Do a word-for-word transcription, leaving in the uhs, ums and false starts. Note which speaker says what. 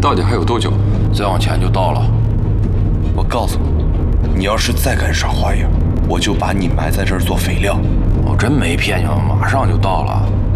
Speaker 1: 到底还有多久？
Speaker 2: 再往前就到了。
Speaker 3: 我告诉你，你要是再敢耍花样，我就把你埋在这儿做肥料。
Speaker 2: 我真没骗你们，马上就到了。